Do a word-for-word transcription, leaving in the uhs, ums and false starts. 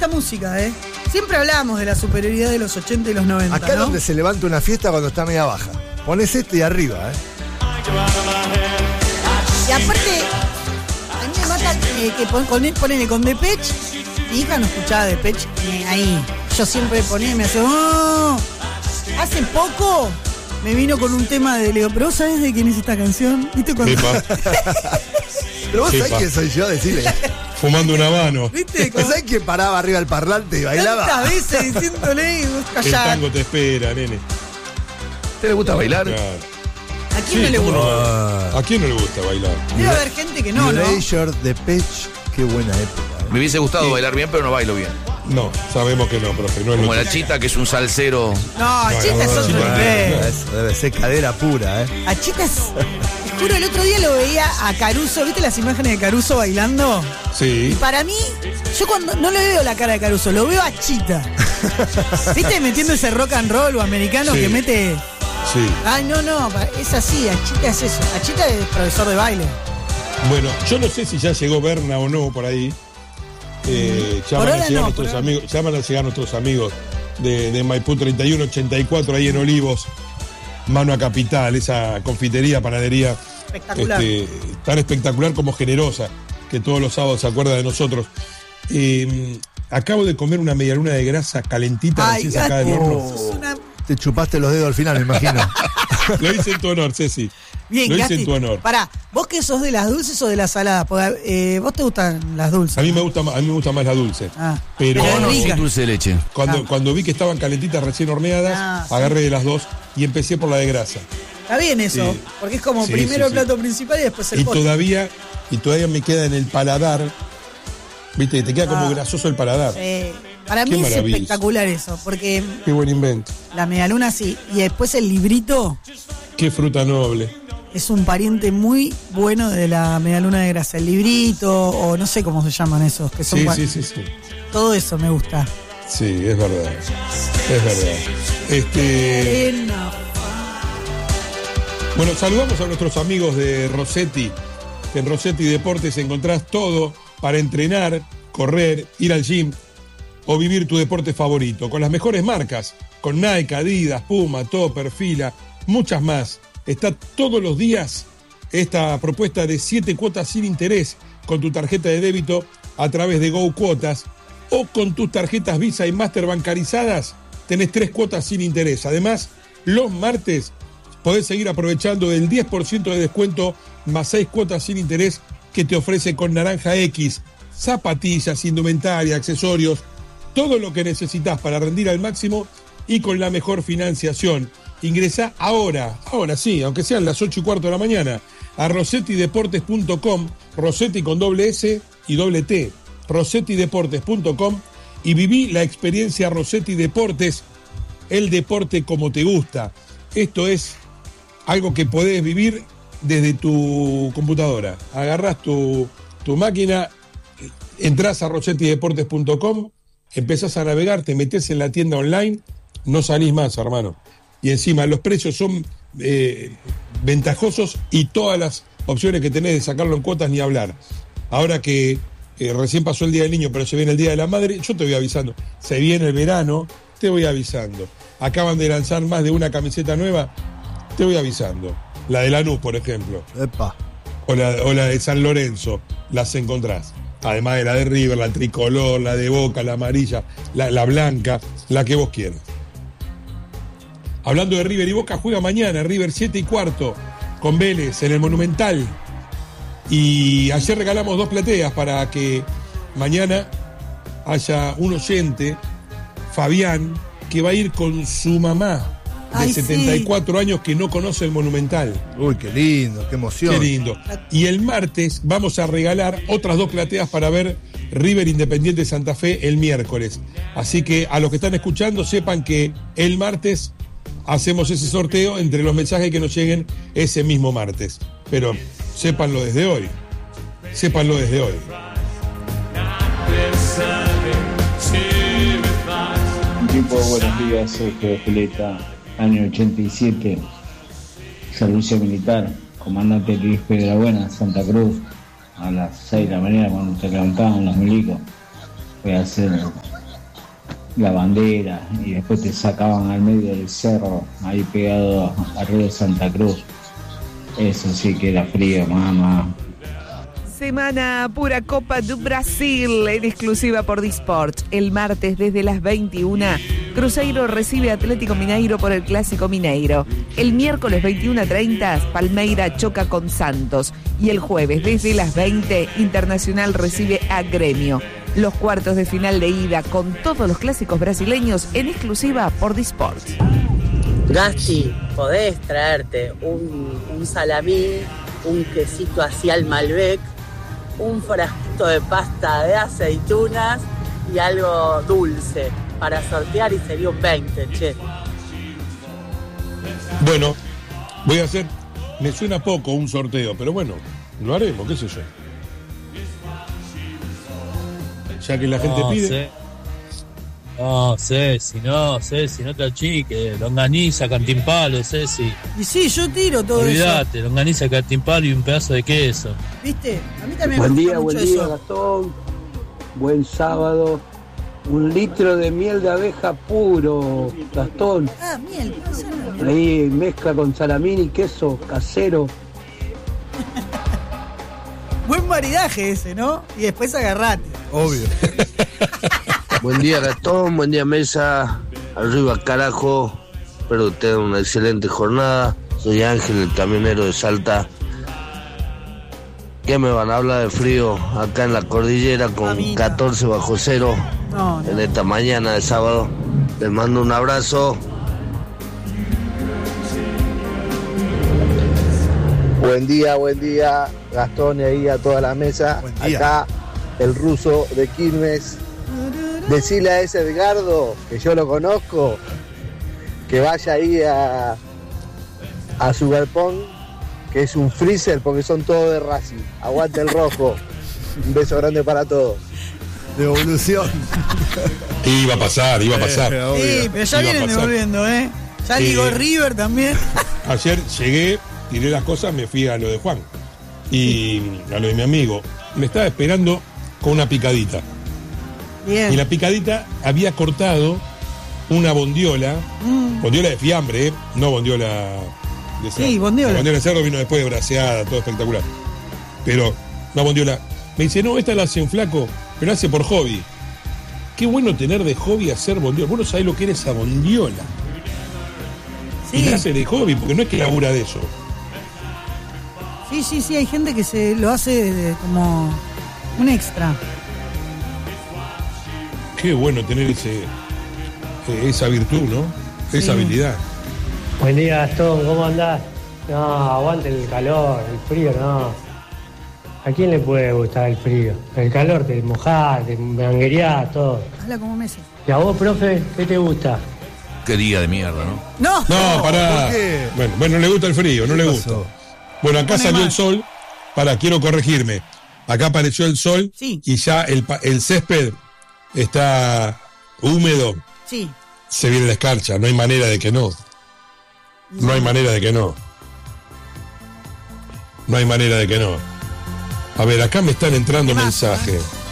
esta música, ¿eh? Siempre hablamos de la superioridad de los ochenta y los noventa, Acá es ¿no? donde se levanta una fiesta cuando está media baja. Pones este y arriba, ¿eh? Y aparte, a mí me mata eh, que pon, con, ponele con Depeche. Mi hija no escuchaba Depeche, eh, ahí. Yo siempre ponía y me hacía... Oh. Hace poco me vino con un tema de Leo. ¿Pero vos sabés de quién es esta canción? ¿Viste cuando... Pero vos Sí, sabés pa. quién soy yo, decirle. Fumando un habano. ¿Viste? ¿Vos sabés quién paraba arriba del parlante y bailaba? Tantas veces diciéndole y vos El callás. tango te espera, nene. ¿Te le gusta bailar? Claro. ¿A quién Sí, no le ¿cómo gusta? no? ¿A quién no le gusta bailar? Debe haber gente que no, ¿no? Erasure, Depeche, qué buena época. Me hubiese gustado Sí. bailar bien, pero no bailo bien. No, sabemos que no, profe. No es Como lo la Chita, que es un salsero. No, Chita es no, otro Chita, nivel. Eso debe ser cadera pura, ¿eh? A Chita es... Te juro, el otro día lo veía a Caruso. ¿Viste las imágenes de Caruso bailando? Y Sí. para mí, yo cuando no le veo la cara de Caruso, lo veo a Chita. ¿Viste? Metiendo ese rock and roll o americano Sí. que mete... Sí. Ay, no, no, es así, a Chita es eso. A Chita es profesor de baile. Bueno, yo no sé si ya llegó Berna o no por ahí. Eh, ya, Por van ahora a llegar no, nuestros por ahora. amigos, ya van a llegar nuestros amigos de, de Maipú treinta y uno ochenta y cuatro ahí en Olivos, mano a Capital, esa confitería, panadería Espectacular. este, tan espectacular como generosa, que todos los sábados se acuerda de nosotros. Eh, acabo de comer una medialuna de grasa calentita Ay, recién sacada del gato, horno. sos una... Te chupaste los dedos al final, me imagino. Lo hice en tu honor, Ceci. Bien, Lo hice Gasti. en tu honor. Pará, ¿vos que sos de las dulces o de las saladas? Porque eh, vos te gustan las dulces. A mí me gusta más, a mí me gusta más la dulce. Ah, pero pero Con o rica. sin dulce de leche. cuando, Ah. cuando vi que estaban calentitas recién horneadas, Ah, sí. agarré de las dos y empecé por la de grasa. Está bien eso, Sí. porque es como Sí, primero sí, el plato principal y después el Y postre. todavía, y todavía me queda en el paladar, viste, te queda como Ah. grasoso el paladar. Eh, para Qué mí es maravilla. espectacular eso, porque Qué buen invento. la medialuna sí, y después el librito Qué fruta noble. es un pariente muy bueno de la medialuna de grasa. El librito, o no sé cómo se llaman esos, que son Sí, pa- sí, sí, sí. todo eso me gusta. Sí, es verdad. Es verdad. Este, Arena. bueno, saludamos a nuestros amigos de Rossetti, que en Rossetti Deportes encontrás todo para entrenar, correr, ir al gym o vivir tu deporte favorito, con las mejores marcas, con Nike, Adidas, Puma, Topper, Fila, muchas más. Está todos los días esta propuesta de siete cuotas sin interés con tu tarjeta de débito a través de Go Cuotas o con tus tarjetas Visa y Master bancarizadas, tenés tres cuotas sin interés. Además, los martes podés seguir aprovechando del diez por ciento de descuento más seis cuotas sin interés que te ofrece con Naranja X, zapatillas, indumentaria, accesorios, todo lo que necesitas para rendir al máximo y con la mejor financiación. Ingresá ahora, ahora sí, aunque sean las ocho y cuarto de la mañana, a rossetti deportes punto com, Rossetti con doble S y doble T, rossetti deportes punto com, y viví la experiencia Rossetti Deportes, el deporte como te gusta. Esto es algo que podés vivir desde tu computadora. Agarrás tu, tu máquina, entrás a rossetti deportes punto com, empezás a navegar, te metés en la tienda online, no salís más, hermano. Y encima los precios son eh, ventajosos y todas las opciones que tenés de sacarlo en cuotas ni hablar. Ahora que eh, recién pasó el Día del Niño, pero se viene el Día de la Madre, yo te voy avisando. Se viene el verano, te voy avisando. Acaban de lanzar más de una camiseta nueva, te voy avisando. La de Lanús, por ejemplo. Epa. O la, o la de San Lorenzo, las encontrás. Además de la de River, la tricolor, la de Boca, la amarilla, la, la blanca, la que vos quieras. Hablando de River y Boca, juega mañana River siete y cuarto con Vélez en el Monumental. Y ayer regalamos dos plateas para que mañana haya un oyente, Fabián, que va a ir con su mamá de Ay, setenta y cuatro sí. años que no conoce el Monumental. Uy, qué lindo, qué emoción. Qué lindo. Y el martes vamos a regalar otras dos plateas para ver River Independiente Santa Fe el miércoles. Así que a los que están escuchando sepan que el martes hacemos ese sorteo entre los mensajes que nos lleguen ese mismo martes. Pero sépanlo desde hoy. Sépanlo desde hoy. Equipo, buenos días, Sergio Espeleta, año ochenta y siete, servicio militar, comandante Luis Pedrabuena, Santa Cruz, a las seis de la mañana cuando te levantaban los milicos. fue a hacer la bandera y después te sacaban al medio del cerro, ahí pegado a Río de Santa Cruz. Eso sí que era frío, mamá. Semana pura Copa do Brasil en exclusiva por Disports. El martes desde las veintiuna, Cruzeiro recibe a Atlético Mineiro por el Clásico Mineiro. El miércoles veintiuno treinta, Palmeira choca con Santos. Y el jueves desde las veinte, Internacional recibe a Gremio. Los cuartos de final de ida con todos los clásicos brasileños en exclusiva por Disports. Gasti, podés traerte un, un salamí, un quesito así al Malbec, un frasquito de pasta de aceitunas y algo dulce para sortear y sería un veinte, che. Bueno, voy a hacer, me suena poco un sorteo, pero bueno, lo haremos, qué sé yo. Ya que la gente no, pide. Sé. No, Ceci, no, Ceci, no te achiques. Longaniza, cantimpalo, Ceci. Y sí, yo tiro todo Olvídate, eso. longaniza, cantimpalo y un pedazo de queso. ¿Viste? A mí también buen me gusta día, mucho buen día, eso. Gastón. Buen sábado. Un litro de miel de abeja puro, Gastón. Ah, miel, puede ser la miel. Ahí mezcla con salamín y queso casero. Buen maridaje ese, ¿no? Y después agarrate. Obvio. Buen día, Gastón, buen día, mesa. Arriba, carajo. Espero que tengan una excelente jornada. Soy Ángel, el camionero de Salta. ¿Qué me van a hablar de frío acá en la cordillera con catorce bajo cero No, no. en esta mañana de sábado? Les mando un abrazo. Buen día, buen día, Gastón y ahí a toda la mesa. Acá el ruso de Quilmes. Decile a ese Edgardo, que yo lo conozco, que vaya ahí a, a su galpón, que es un freezer porque son todos de Racing. Aguante el rojo. Un beso grande para todos. Devolución. Iba a pasar, iba a pasar. Sí, pero ya Iba a vienen pasar. devolviendo, ¿eh? Ya Sí. ligó River también. Ayer llegué, tiré las cosas, me fui a lo de Juan y a lo de mi amigo. Me estaba esperando con una picadita. Bien. Y la picadita había cortado una bondiola, Mm. bondiola de fiambre, ¿eh? No bondiola de cerdo. Sí, bondiola. La bondiola de cerdo vino después de braseada, todo espectacular. Pero una bondiola. Me dice, no, esta la hace un flaco, pero la hace por hobby. Qué bueno tener de hobby hacer bondiola. Vos no sabés lo que era esa bondiola. Sí. Y la hace de hobby, porque no es que labura de eso. Sí, sí, sí, hay gente que se lo hace de- como un extra. Qué bueno tener ese, eh, esa virtud, ¿no? Esa Sí. habilidad. Buen día, Gastón, ¿cómo andás? No, aguante el calor, el frío no. ¿A quién le puede gustar el frío? El calor te mojás, te manguereás, todo. Habla como Messi. ¿Y a vos, profe, qué te gusta? Qué día de mierda, ¿no? No. No, pará. ¿por qué? Bueno, bueno, le gusta el frío, no ¿Qué le pasó? gusta. Bueno, acá Pone salió mal. el sol. Pará, quiero corregirme. Acá apareció el sol Sí. y ya el, pa- el césped está húmedo. Sí. Se viene la escarcha, no hay manera de que no. No hay manera de que no. No hay manera de que no. A ver, acá me están entrando Temazo, mensajes. ¿eh?